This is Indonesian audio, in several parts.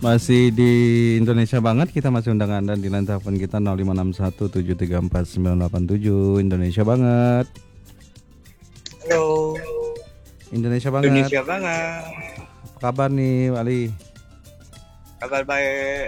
Masih di Indonesia banget, kita masih undang Anda di line telepon kita 0561734987. Indonesia banget. Halo. Indonesia banget. Indonesia banget. Apa kabar nih, Ali? Kabar baik.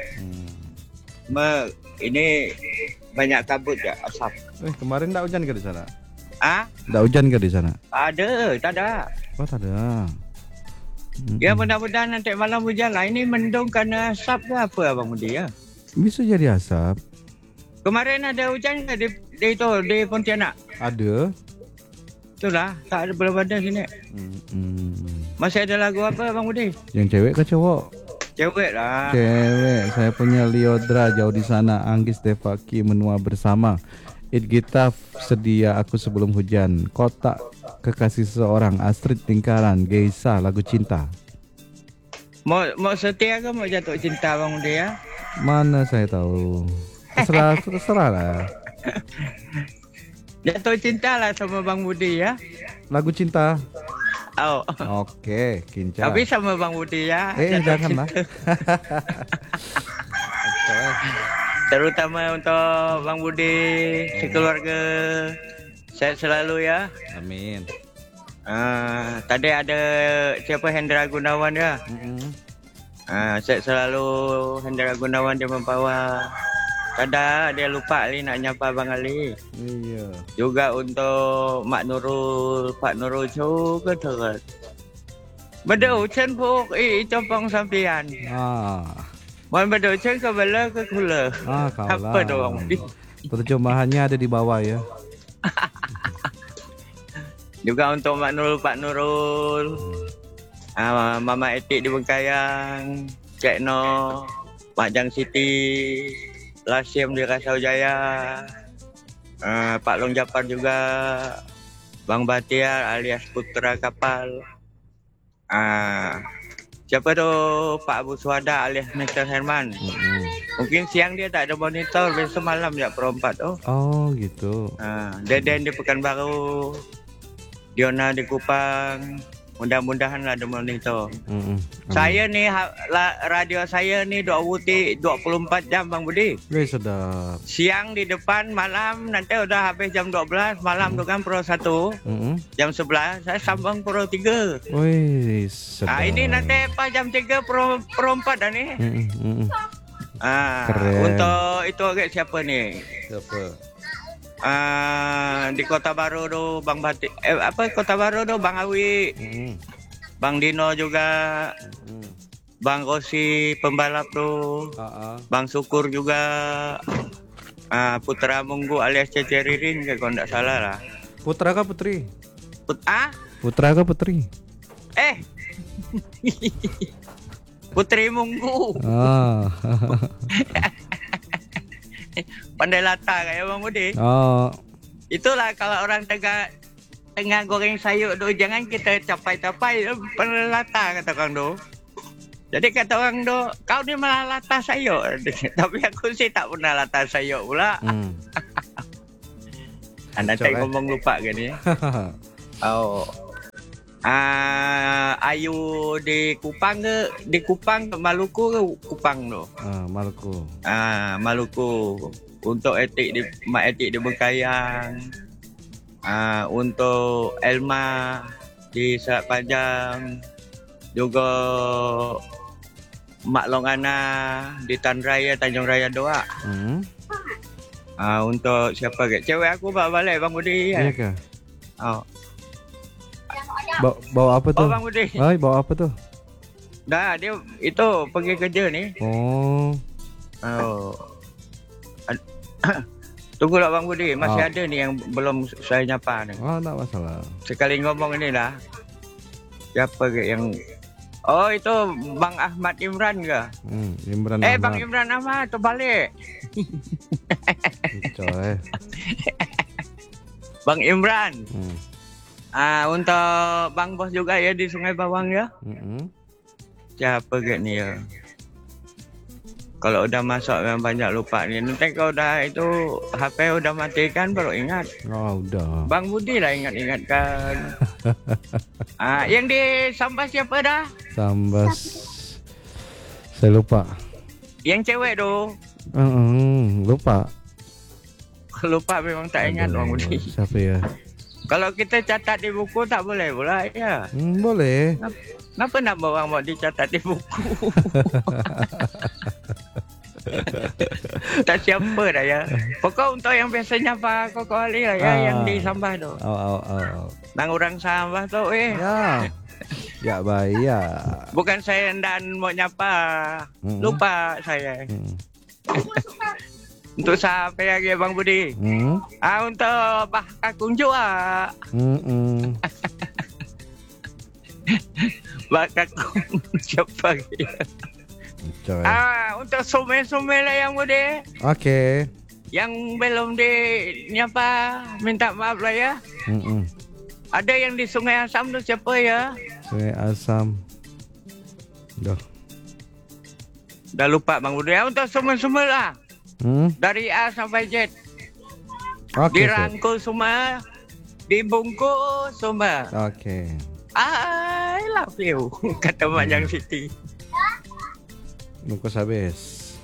Ini banyak kabut ya, asap. Kemarin enggak hujan ke di sana? Enggak hujan ke di sana? Ada, tak ada. Oh, tak ada. Ya mudah-mudahan nanti malam hujan lah. Ini mendung karena asap ke apa Abang Budi ya? Bisa jadi asap. Kemarin ada hujan nggak di Pontianak? Ada. Itulah, tak ada, belum ada sini. Masih ada lagu apa Abang Budi? Yang cewek ke cowok? Cewek lah. Cewek. Saya punya Liodra jauh di sana. Anggis Devaki menua bersama. It Gitaf sedia aku sebelum hujan. Kotak kekasih seseorang. Astrid Lingkaran. Geisa lagu cinta. Mau setia ke mau jatuh cinta Bang Budi ya? Mana saya tahu. Terserah lah. Jatuh cinta lah sama Bang Budi ya. Lagu cinta. Oh. Oke, kinca. Tapi sama Bang Budi ya. Janganlah. Terutama untuk Bang Budi, sekeluarga sehat selalu ya. Amin. Tadi ada siapa Hendra Gunawan ya. Sehat selalu Hendra Gunawan, dia membawa. Kadang dia lupa Ali nak nyapa Bang Ali. Iya. Juga untuk Mak Nurul, Pak Nurul juga terus. Berdua chen puk compong sampian. Mohon berdua chen ke bela ke kula. Kalah. Apa doang? Terjemahannya ada di bawah ya. Juga untuk Mak Nurul, Pak Nurul. Mama Etik di Bengkayang, Cik No, Mak Jang Siti, Lasim di Rasau Jaya, Pak Long Japar juga, Bang Batiar alias Putra Kapal, siapa tu Pak Abu Suada alias Mr. Herman. Mungkin siang dia tak ada monitor, besok malam ya perempat tu. Oh gitu. Deden di Pekanbaru, Diona di Kupang. Mudah-mudahan ada monitor. Saya ni radio saya ni 24 jam Bang Budi. Sedap. Siang di depan, malam nanti udah habis jam 12, malam tu kan Pro 1. Jam 11 saya sambung Pro 3. Wih, sedap. Ini nanti pas jam 3 Pro 4 dah ni. Keren. Untuk itu agak siapa ni? Siapa? Di Kota Baru tu Bang Batik, Kota Baru tu Bang Awi, Bang Dino juga, Bang Rosi pembalap tu, Bang Syukur juga, Putra Munggu alias Cece Ririn kalau tak salah lah. Putra kah putri? Putra kah putri? Putri Munggu. Pandai lata kayak Bang Budi. Itulah kalau orang tengah goreng sayur tu, jangan kita capai-capai pandai lata kata orang tu. Jadi kata orang tu, kau ni malah lata sayur. Tapi aku sih tak pernah lata sayur pula. Nanti ngomong lupa kan ya. Ayu di Kupang ke? Di Kupang ke Maluku ke Kupang tu? Maluku. Maluku. Untuk Mak Etik di Bengkayang. Untuk Elma di Selat Panjang. Juga Mak Long Ana di Tan Raya, Tanjung Raya Doa. Untuk siapa ke? Cewek aku bawa balik Bang Budi ya. Iya kah? Bawa apa tuh? Bang Budi. Bawa apa tuh? Dah, dia itu pergi kerja ni. Tunggulah Bang Budi, masih ada ni yang belum saya nyapa ni. Tak masalah. Sekali ngomong ni lah. Siapa ke yang itu Bang Ahmad Imran ke? Imran Ahmad. Bang Imran Ahmad tu balik. Bang Imran. Untuk Bang Bos juga ya di Sungai Bawang ya. Siapa ke ni ya? Kalau udah masuk memang banyak lupa ni. Nanti kalau udah itu HP udah matikan baru ingat. Udah. Bang Budi lah ingat-ingatkan. Yang di Sambas siapa dah? Saya lupa. Yang cewek tuh. Lupa. Lupa memang tak ingat Aduh, Bang Budi. siapa ya? Kalau kita catat di buku tak boleh pula ya. Boleh. Kenapa nak bawang mau dicatat di buku? Tak siapa dah ya. Pokok untuk yang biasanya Pak Koko Ali lah ya, yang di Sambah tu. Nang orang Sambah tu Ya. Ya bayar. Bukan saya dan mau nyapa. Lupa saya. Untuk siapa lagi Bang Budi? Untuk Pak Kakung juga. Pak Kakung siapa lagi? Untuk sume-sume lah yang Budi. Oke. Yang belum di nyapa minta maaf lah ya. Ada yang di Sungai Asam tu siapa ya? Sungai Asam. Dah lupa Bang Budi. Untuk sume-sume lah. Dari A sampai Z. Dirangkul semua, dibungkus semua. Oke. I love you, kata Majang Siti. Bungkus habis.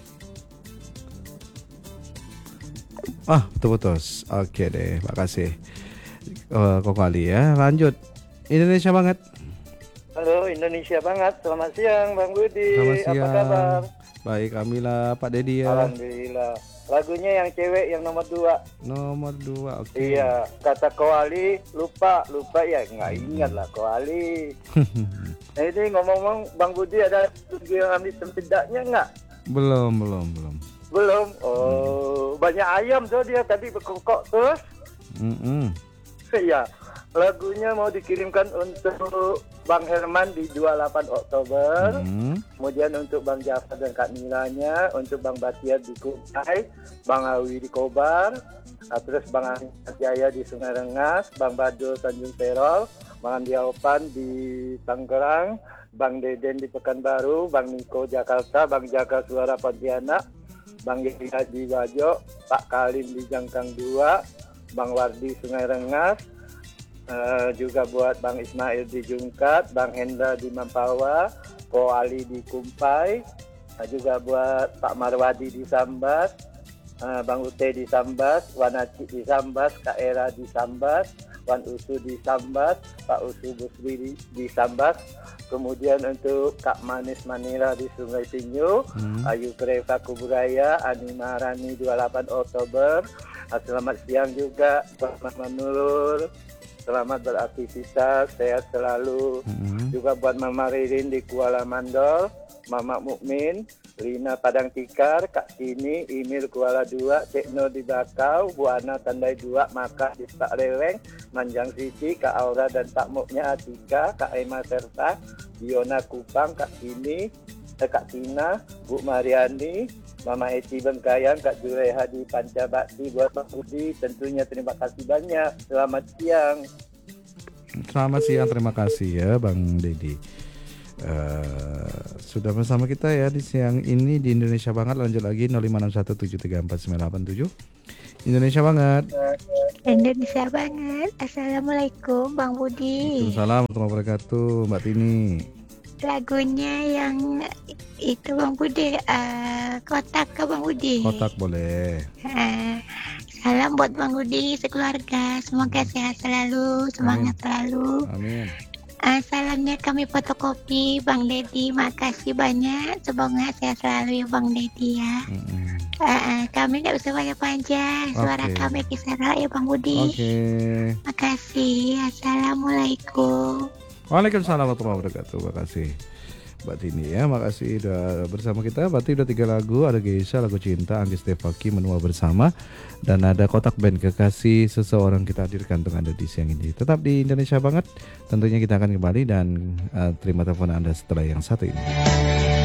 Putus. Oke deh, makasih. Koko Ali ya. Lanjut. Indonesia banget. Halo, Indonesia banget. Selamat siang, Bang Budi. Selamat siang. Apa kabar? Baik, Amila, Pak Dedi ya. Alhamdulillah. Lagunya yang cewek yang nomor 2. Nomor 2, oke. Iya, kata Koali lupa ya, nggak ingat lah Koali. Nah ini ngomong-ngomong, Bang Budi ada yang ambil tempedaknya nggak? Belum. Belum. Oh, banyak ayam tuh dia tadi berkokok terus. Iya. Lagunya mau dikirimkan untuk Bang Herman di 28 Oktober. Kemudian untuk Bang Jafar dan Kak Milanya, untuk Bang Batiar di Kutai, Bang Awi di Kobar, terus Bang Ahmad Jaya di Sungai Rengas, Bang Badul Tanjung Perol, Bang Andi Aupan di Tangerang, Bang Deden di Pekanbaru, Bang Niko Jakarta, Bang Jaga Suara Pontianak, Bang Yahya di Bajo, Pak Kalim di Jangkang 2, Bang Wardi Sungai Rengas, juga buat Bang Ismail di Jungkat, Bang Hendra di Mampawa, Ko Ali di Kumpai, juga buat Pak Marwadi di Sambas, Bang Ute di Sambas, Wan Aci di Sambas, Kak Era di Sambas, Wan Usu di Sambas, Pak Usu Busri di Sambas, kemudian untuk Kak Manis Manila di Sungai Tinyu, Ayu Kreva Kuburaya, Ani Maharani 28 Oktober, selamat siang juga buat Mama Nurul. Selamat beraktivitas, sehat selalu. Juga buat Mama Ririn di Kuala Mandol, Mama Mukmin, Lina Padang Tikar, Kak Kini, Imil Kuala 2, Tekno di Bakau, Bu Ana Tandai 2, Maka di Pak Leleng, Manjang Siti, Kak Aura dan Pak Muknya Atika, Kak Ema Serta, Diona Kupang, Kak Kini, Kak Tina, Bu Mariani, Mama Eci Bengkayang, Kak Juleha di Pancabakti, buat Pak Budi, tentunya terima kasih banyak. Selamat siang. Selamat siang, terima kasih ya Bang Dedi. Sudah bersama kita ya di siang ini di Indonesia Banget. Lanjut lagi 0561734987. Indonesia Banget. Indonesia Banget. Assalamualaikum Bang Budi. Waalaikumsalam warahmatullahi wabarakatuh Mbak Tini. Lagunya yang itu Bang Budi, kotak ke Bang Budi. Kotak boleh. Salam buat Bang Budi sekeluarga. Semoga sehat selalu, semangat selalu. Amin. Salamnya kami fotokopi Bang Dedi. Makasih banyak. Semoga sehat selalu ya Bang Dedi ya. Kami nggak bisa banyak panjang. Suara kami kisah ya Bang Budi. Makasih. Assalamualaikum. Waalaikumsalam warahmatullahi wabarakatuh. Makasih Mbak Tini ya, makasih udah bersama kita. Berarti udah 3 lagu, ada Geisha, lagu Cinta, Anggis Devaki, Menua Bersama, dan ada Kotak Band Kekasih Seseorang kita hadirkan untuk Anda di siang ini. Tetap di Indonesia Banget, tentunya kita akan kembali dan terima telepon Anda setelah yang satu ini.